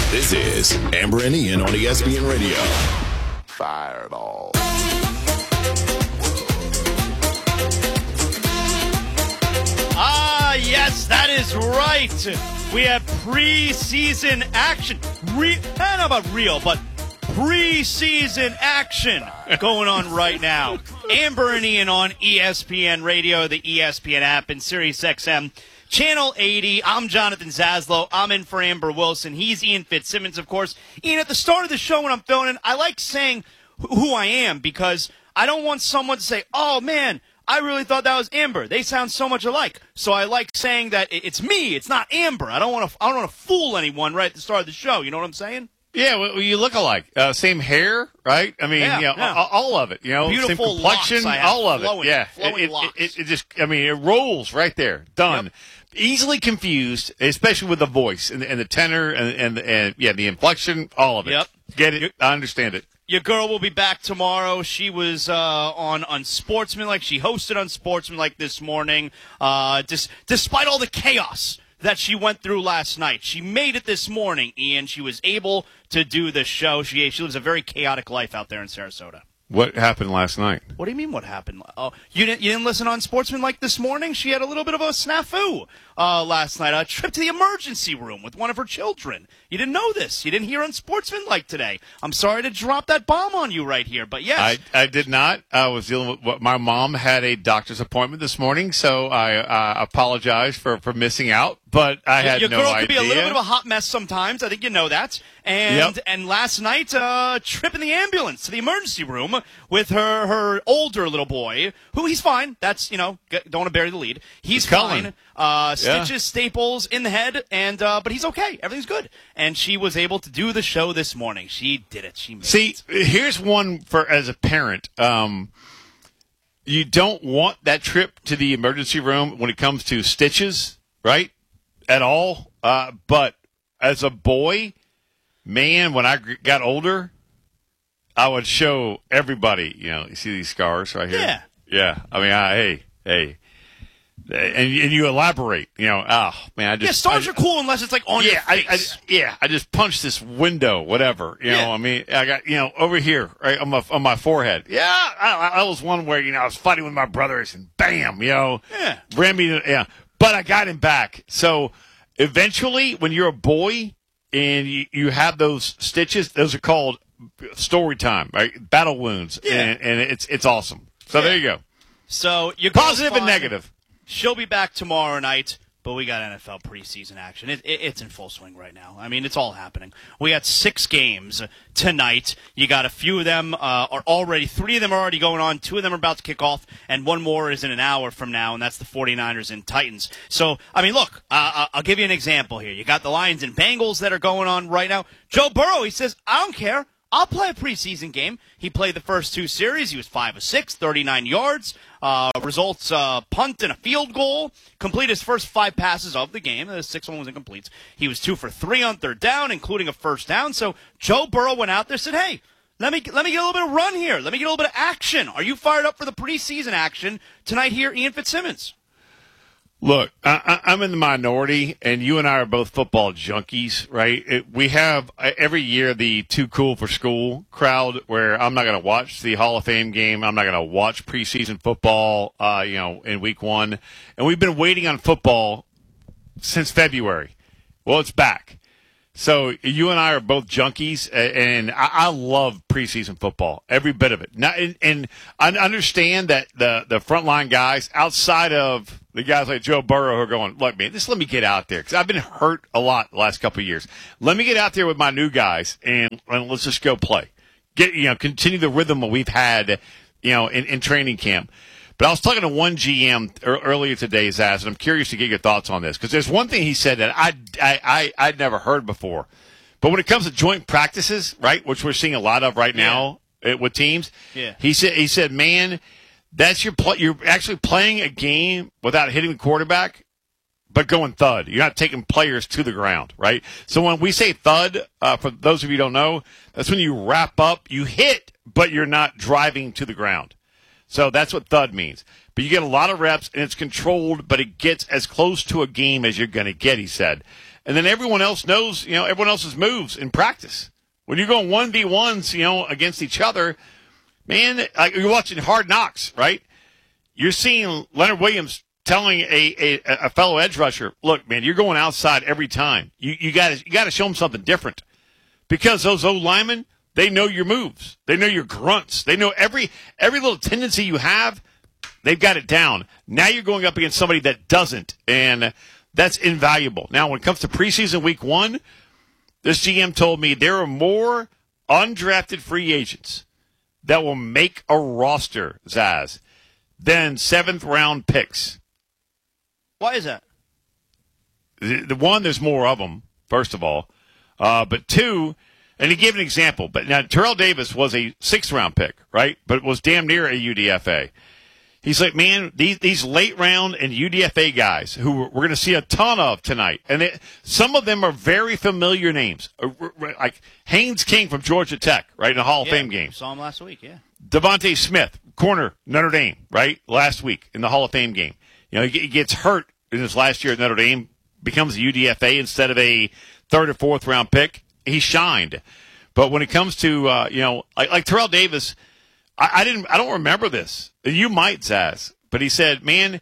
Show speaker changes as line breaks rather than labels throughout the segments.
This is Amber and Ian on ESPN Radio. Fireball.
Yes, that is right. We have preseason action. Not about real, but preseason action going on right now. Amber and Ian on ESPN Radio, the ESPN app, and SiriusXM. Channel 80. I'm Jonathan Zaslow. I'm in for Amber Wilson. He's Ian Fitzsimmons, of course. Ian, at the start of the show when I'm filming, I like saying who I am because I don't want someone to say, oh, man, I really thought that was Amber. They sound so much alike. So I like saying that it's me. It's not Amber. I don't want to fool anyone right at the start of the show. You know what I'm saying?
Yeah, well, you look alike. Same hair, right? I mean, all of it.
Beautiful
same complexion,
locks
all of
flowing,
it. Yeah,
flowing locks.
It just, I mean, it rolls right there. Done. Yep. Easily confused, especially with the voice and the tenor and the inflection, all of it.
Yep.
Get it? I understand it.
Your girl will be back tomorrow. She was on Unsportsmanlike. She hosted Unsportsmanlike this morning. Despite all the chaos that she went through last night, she made it this morning, Ian. She was able to do the show. She lives a very chaotic life out there in Sarasota.
What happened last night?
What do you mean what happened? Oh, you didn't listen on Sportsmanlike this morning? She had a little bit of a snafu last night. A trip to the emergency room with one of her children. You didn't know this. You didn't hear on Sportsmanlike today. I'm sorry to drop that bomb on you right here, but yes.
I did not. I was dealing with what my mom had a doctor's appointment this morning, so I apologize for missing out. But I had no idea.
Your girl could be a little bit of a hot mess sometimes. I think you know that. And last night, trip in the ambulance to the emergency room with her older little boy, who he's fine. That's, don't want to bury the lead. He's fine. Stitches, staples in the head, but he's okay. Everything's good. And she was able to do the show this morning. She did it. She made it.
Here's one as a parent. You don't want that trip to the emergency room when it comes to stitches, right? At all. But as a boy, man, when I got older, I would show everybody, you see these scars right here?
Yeah.
Yeah. I mean, hey. And you elaborate, man,
stars are cool unless it's like on your face.
I just punched this window, whatever, I mean, I got, over here, right, on my forehead. Yeah, I was one where, I was fighting with my brothers and bam, ran me, but I got him back. So eventually, when you're a boy and you have those stitches, those are called story time, right? Battle wounds, and it's awesome. So there you go.
So you're
positive and negative.
She'll be back tomorrow night, but we got NFL preseason action. It's in full swing right now. I mean, it's all happening. We got 6 games tonight. You got a few of them are already, 3 of them are already going on. 2 of them are about to kick off, and 1 more is in an hour from now, and that's the 49ers and Titans. So, I mean, look, I'll give you an example here. You got the Lions and Bengals that are going on right now. Joe Burrow, he says, I don't care. I'll play a preseason game. He played the first 2 series. He was 5 of 6, 39 yards. Results, punt and a field goal. Completed his first 5 passes of the game. The 6th one was incomplete. He was 2 for 3 on 3rd down, including a first down. So Joe Burrow went out there and said, hey, let me get a little bit of run here. Let me get a little bit of action. Are you fired up for the preseason action tonight here, Ian Fitzsimmons?
Look, I'm in the minority, and you and I are both football junkies, right? We have every year the too cool for school crowd where I'm not going to watch the Hall of Fame game. I'm not going to watch preseason football, in week 1. And we've been waiting on football since February. Well, it's back. So you and I are both junkies, and I love preseason football, every bit of it. Now, and I understand that the frontline guys, outside of the guys like Joe Burrow, who are going, look, man, just let me get out there because I've been hurt a lot the last couple of years. Let me get out there with my new guys, and let's just go play. Continue the rhythm that we've had, in training camp. But I was talking to one GM earlier today, Zaz, and I'm curious to get your thoughts on this because there's one thing he said that I'd never heard before. But when it comes to joint practices, right, which we're seeing a lot of right now with teams, he said, man, that's you're actually playing a game without hitting the quarterback, but going thud. You're not taking players to the ground, right? So when we say thud, for those of you who don't know, that's when you wrap up, you hit, but you're not driving to the ground. So that's what thud means. But you get a lot of reps, and it's controlled, but it gets as close to a game as you're going to get, he said. and then everyone else knows, everyone else's moves in practice. When you're going 1v1s, against each other, man, like you're watching Hard Knocks, right? You're seeing Leonard Williams telling a fellow edge rusher, look, man, you're going outside every time. You got to show them something different, because those old linemen, they know your moves, they know your grunts, they know every little tendency you have. They've got it down. Now you're going up against somebody that doesn't, and that's invaluable. Now, when it comes to preseason week 1, this GM told me there are more undrafted free agents that will make a roster, Zaz, than 7th-round picks.
Why is that?
The one, there's more of them, first of all. But 2, and he gave an example. But now, Terrell Davis was a 6th-round pick, right? But was damn near a UDFA. He's like, man, these late-round and UDFA guys who we're going to see a ton of tonight, and some of them are very familiar names. Like Haynes King from Georgia Tech, right, in the Hall of Fame game.
Saw him last week, yeah.
Devontae Smith, corner, Notre Dame, right, last week in the Hall of Fame game. He gets hurt in his last year at Notre Dame, becomes a UDFA instead of a 3rd or 4th-round pick. He shined. But when it comes to, like Terrell Davis, I don't remember this. You might, Zaz. But he said, man,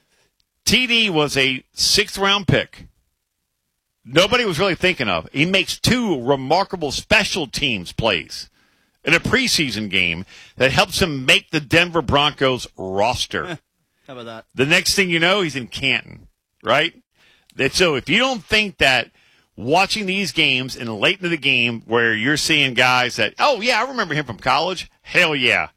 TD was a 6th-round pick. Nobody was really thinking of. He makes 2 remarkable special teams plays in a preseason game that helps him make the Denver Broncos roster.
How about that?
The next thing you know, he's in Canton, right? So if you don't think that watching these games and late into the game where you're seeing guys that, oh, yeah, I remember him from college, hell yeah.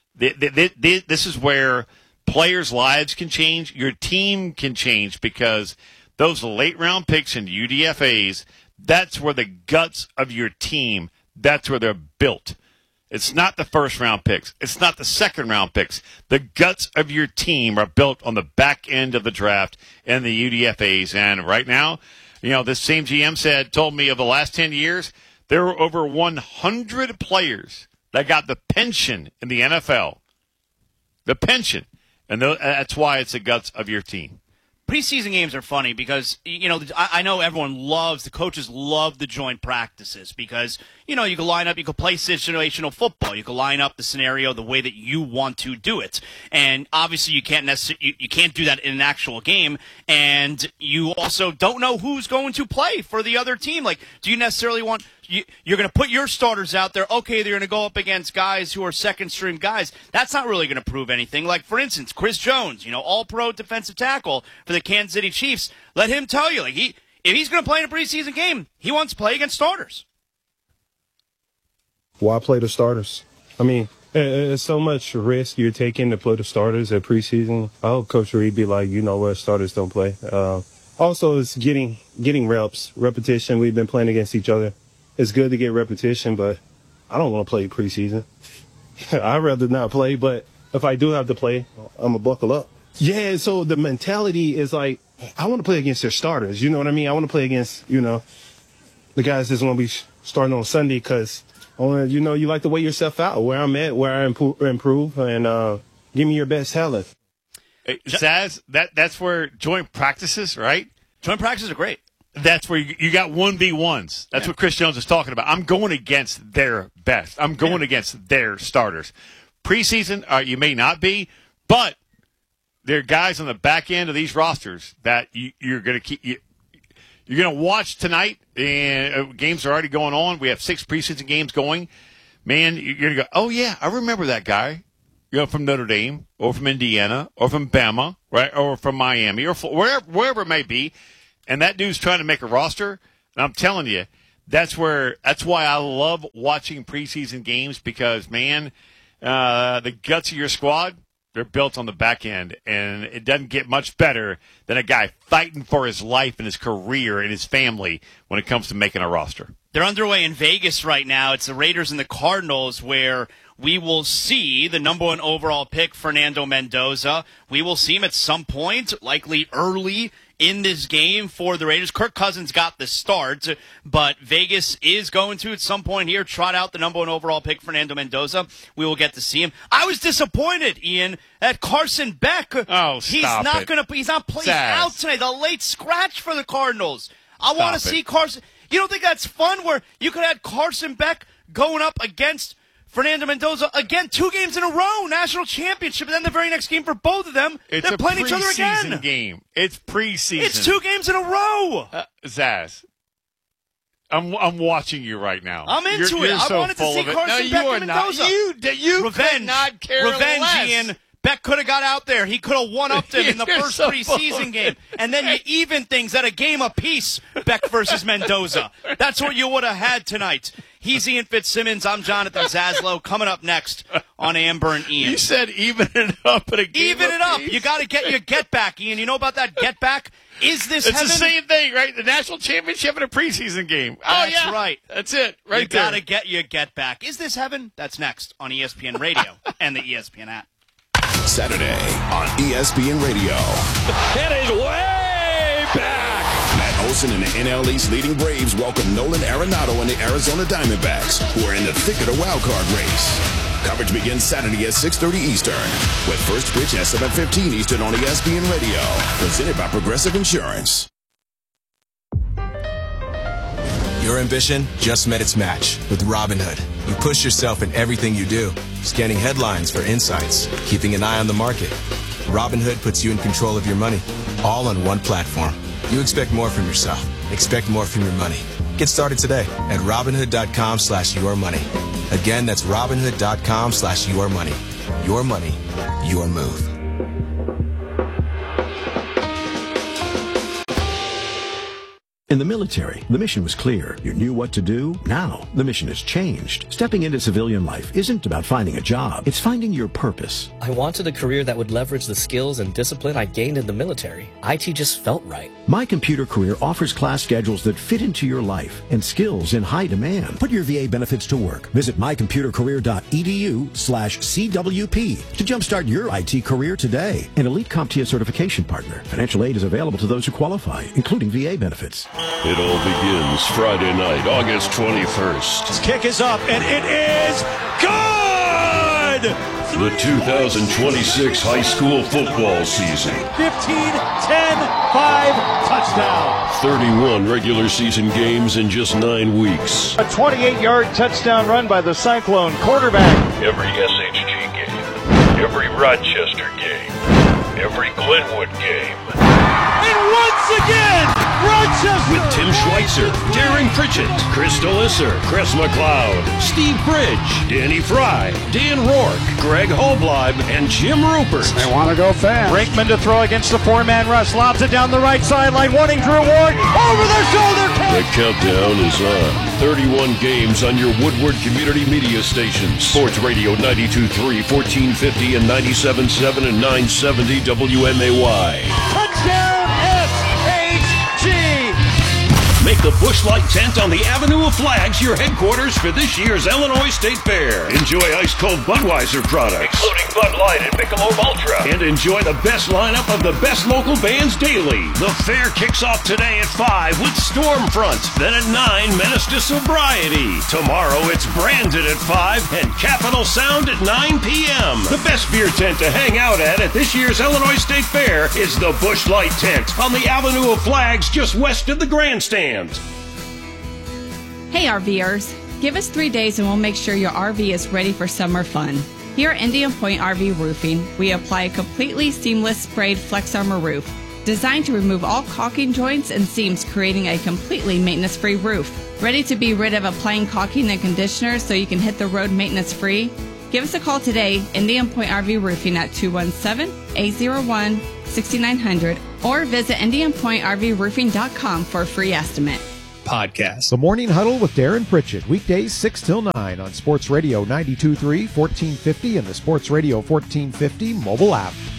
This is where players' lives can change. Your team can change, because those late-round picks and UDFAs, that's where the guts of your team, that's where they're built. It's not the 1st-round picks. It's not the 2nd-round picks. The guts of your team are built on the back end of the draft and the UDFAs. And right now, this same GM told me of the last 10 years, there were over 100 players that got the pension in the NFL. The pension. And that's why it's the guts of your team.
Preseason games are funny because, I know the coaches love the joint practices because, you can line up, you can play situational football. You can line up the scenario the way that you want to do it. And obviously you can't do that in an actual game. And you also don't know who's going to play for the other team. Like, do you necessarily want... You're going to put your starters out there. Okay, they're going to go up against guys who are second-string guys. That's not really going to prove anything. Like, for instance, Chris Jones, all-pro defensive tackle for the Kansas City Chiefs. Let him tell you, if he's going to play in a preseason game, he wants to play against starters.
Why play the starters? I mean, it's so much risk you're taking to play the starters at preseason. I hope Coach Reed be like, what, starters don't play. Also, it's getting repetition. We've been playing against each other. It's good to get repetition, but I don't want to play preseason. I'd rather not play, but if I do have to play, I'm going to buckle up. Yeah, so the mentality is like, I want to play against their starters. You know what I mean? I want to play against, the guys that's going to be starting on Sunday because, you like to weigh yourself out, where I'm at, where I improve, and give me your best talent.
Zaz, that's where joint practices, right?
Joint practices are great.
That's where you got 1v1s. That's what Chris Jones is talking about. I'm going against their best. I'm going against their starters. Preseason, you may not be, but there are guys on the back end of these rosters that you're going to keep. You're going to watch tonight, and games are already going on. We have 6 preseason games going. Man, you're going to go, oh, yeah, I remember that guy. From Notre Dame or from Indiana or from Bama, right, or from Miami or wherever it may be. And that dude's trying to make a roster, and I'm telling you, that's why I love watching preseason games because, man, the guts of your squad, they're built on the back end, and it doesn't get much better than a guy fighting for his life and his career and his family when it comes to making a roster.
They're underway in Vegas right now. It's the Raiders and the Cardinals where we will see the number 1 overall pick, Fernando Mendoza. We will see him at some point, likely early in this game for the Raiders. Kirk Cousins got the start, but Vegas is going to, at some point here, trot out the number 1 overall pick, Fernando Mendoza. We will get to see him. I was disappointed, Ian, that Carson Beck,
he's
not playing out tonight. The late scratch for the Cardinals. I want to see Carson. You don't think that's fun where you could have Carson Beck going up against Fernando Mendoza again, 2 games in a row, national championship, and then the very next game for both of them, they're playing each other again.
Game. It's preseason.
It's 2 games in a row.
Zaz, I'm watching you right now.
I'm into it. I wanted to see Carson Beck and Mendoza.
You could not care less.
Ian. Beck could have got out there. He could have one-upped him in the first preseason game. And then you even things at a game apiece, Beck versus Mendoza. That's what you would have had tonight. He's Ian Fitzsimmons. I'm Jonathan Zaslow. Coming up next on Amber and Ian.
You said even it up at a game
Even it up. You got to get your get back, Ian. You know about that get back? Is this
heaven?
It's
the same thing, right? The national championship and a preseason game.
That's right.
That's it. Right
you
there.
You got to get your get back. Is this heaven? That's next on ESPN Radio and the ESPN app.
Saturday on ESPN Radio.
It is way back.
Matt Olson and the NL East leading Braves welcome Nolan Arenado and the Arizona Diamondbacks, who are in the thick of the wild card race. Coverage begins Saturday at 6:30 Eastern, with first pitch at 7:15 Eastern on ESPN Radio. Presented by Progressive Insurance.
Your ambition just met its match with Robinhood. You push yourself in everything you do, scanning headlines for insights, keeping an eye on the market. Robinhood puts you in control of your money, all on one platform. You expect more from yourself. Expect more from your money. Get started today at Robinhood.com/yourmoney. Again, that's Robinhood.com/yourmoney. Your money, your move.
In the military, the mission was clear. You knew what to do. Now, the mission has changed. Stepping into civilian life isn't about finding a job. It's finding your purpose.
I wanted a career that would leverage the skills and discipline I gained in the military. IT just felt right.
My Computer Career offers class schedules that fit into your life and skills in high demand. Put your VA benefits to work. Visit mycomputercareer.edu/CWP to jumpstart your IT career today. An elite CompTIA certification partner. Financial aid is available to those who qualify, including VA benefits.
It all begins Friday night, August 21st.
This kick is up, and it is good!
The 2026 high school football season.
15-10-5 touchdown.
31 regular season games in just 9 weeks.
A 28-yard touchdown run by the Cyclone quarterback.
Every SHG game, every Rochester game, every Glenwood game.
And once again, Rochester!
With Tim Schweitzer, Darren Pritchett, Chris Delisser, Chris McLeod, Steve Bridge, Danny Fry, Dan Rourke, Greg Holbleib, and Jim Rupert.
They want to go fast. Brinkman to throw against the 4-man rush. Lobs it down the right sideline. Wanting Drew Ward. Over their shoulder catch.
The countdown is on. 31 games on your Woodward Community Media stations. Sports Radio 92.3, 1450, and 97.7 and 970 WMAY.
Touchdown SHG!
Make the Busch Light tent on the Avenue of Flags your headquarters for this year's Illinois State Fair. Enjoy ice-cold Budweiser products, including Bud Light and Michelob Ultra. And enjoy the best lineup of the best local bands daily. The fair kicks off today at 5 with Stormfront. Then at 9, Menace to Sobriety. Tomorrow it's Branded at 5 and Capital Sound at 9 p.m. The best beer tent to hang out at this year's Illinois State Fair is the Busch Light tent on the Avenue of Flags just west of the grandstand.
Hey RVers, give us 3 days and we'll make sure your RV is ready for summer fun. Here at Indian Point RV Roofing, we apply a completely seamless sprayed Flex Armor roof, designed to remove all caulking joints and seams, creating a completely maintenance-free roof. Ready to be rid of applying caulking and conditioner so you can hit the road maintenance-free? Give us a call today, Indian Point RV Roofing at 217-801-6900, or visit IndianPointRVRoofing.com for a free estimate.
Podcast. The Morning Huddle with Darren Pritchett, weekdays 6 till 9 on Sports Radio 92.3, 1450, and the Sports Radio 1450 mobile app.